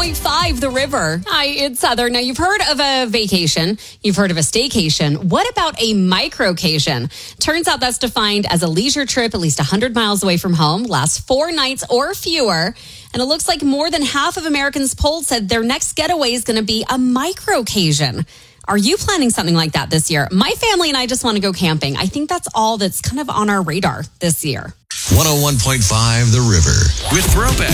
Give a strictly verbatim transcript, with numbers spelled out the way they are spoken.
point five The River. Hi, it's Heather. Now, you've heard of a vacation. You've heard of a staycation. What about a microcation? Turns out that's defined as a leisure trip at least one hundred miles away from home, lasts four nights or fewer. And it looks like more than half of Americans polled said their next getaway is going to be a microcation. Are you planning something like that this year? My family and I just want to go camping. I think that's all that's kind of on our radar this year. one oh one point five The River with Throwback.